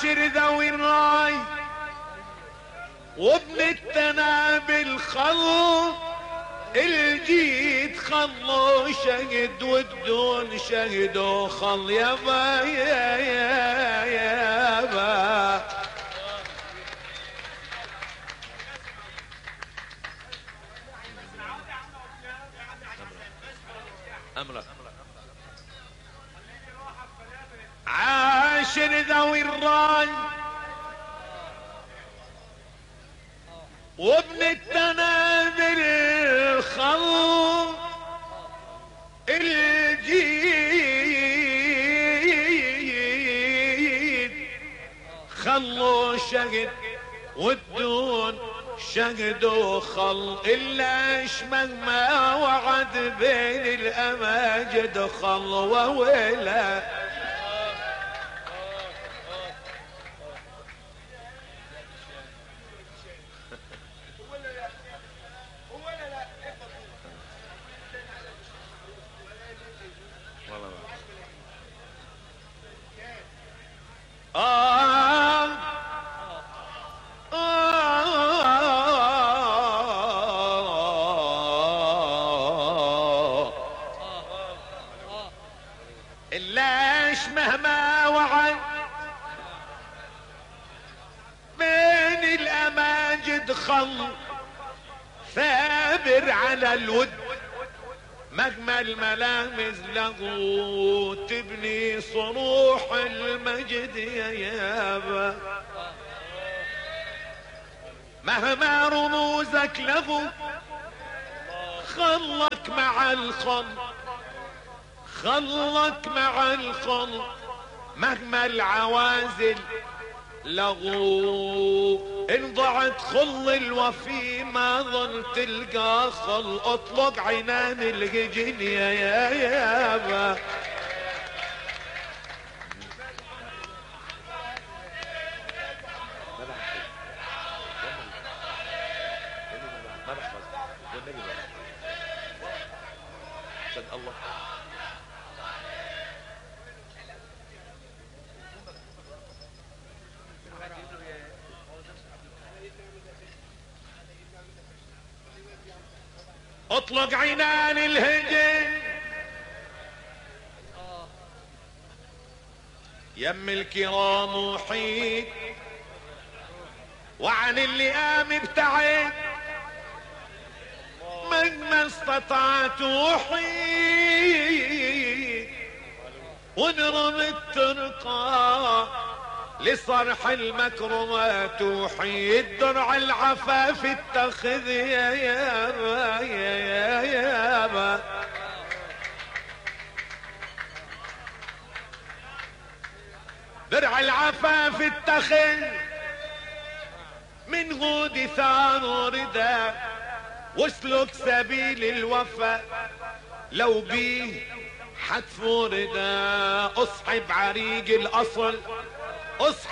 عاشر ذوي الراي وابن التنابل خلو الجيد خلو شهد والدون شهدوا خل يابا يابا أمرك عاشر ذوي الراي وابن التنابل الخل الجيد خلوا شهد والدون شهدوا خل إلا مهما وعد بين الأماجد خل وويلا إلاش مهما وعد بين الأماجد خل ثابر على الود مهما الملامز له تبني صروح المجد يا يابا مهما رموزك له خلك مع الخل خلك مع الخل مهما العوازل لغو ان ضعت خل الوفي ما ظن تلقى خل اطلق عنان الهجن يا يابا الله اطلق عنان الهجن يم الكرام وحيد وعن اللئام ابتعد مهما استطعت وحيد ونرم الترقى لصرح المكرمات وحيد درع العفاف اتخذ يا يابا يا يابا درع العفاف اتخذ من غود ثار وردا واسلك سبيل الوفا لو بيه حتف ردا اصحب عريق الاصل اصحب